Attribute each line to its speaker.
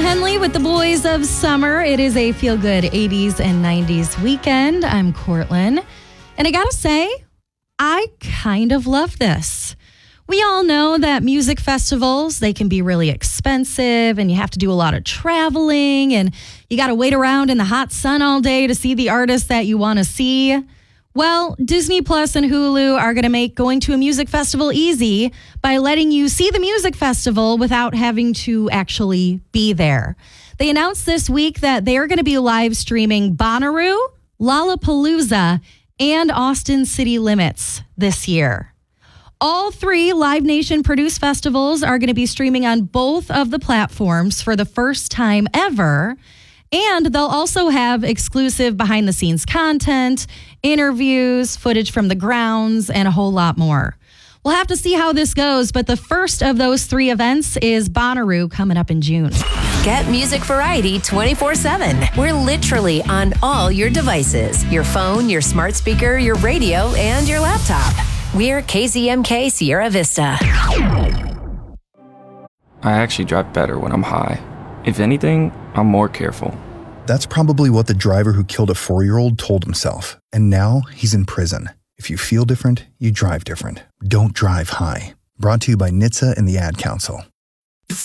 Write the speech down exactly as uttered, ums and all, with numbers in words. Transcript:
Speaker 1: Henley with the Boys of Summer. It is a feel-good eighties and nineties weekend. I'm Courtland. And I gotta say, I kind of love this. We all know that music festivals, they can be really expensive and you have to do a lot of traveling and you got to wait around in the hot sun all day to see the artists that you want to see. Well, Disney Plus and Hulu are going to make going to a music festival easy by letting you see the music festival without having to actually be there. They announced this week that they are going to be live streaming Bonnaroo, Lollapalooza, and Austin City Limits this year. All three Live Nation produced festivals are going to be streaming on both of the platforms for the first time ever. And they'll also have exclusive behind-the-scenes content, interviews, footage from the grounds, and a whole lot more. We'll have to see how this goes, but the first of those three events is Bonnaroo coming up in June.
Speaker 2: Get music variety twenty-four seven. We're literally on all your devices. Your phone, your smart speaker, your radio, and your laptop. We're K Z M K Sierra Vista.
Speaker 3: I actually drive better when I'm high. If anything, I'm more careful.
Speaker 4: That's probably what the driver who killed a four-year-old told himself. And now he's in prison. If you feel different, you drive different. Don't drive high. Brought to you by N H T S A and the Ad Council.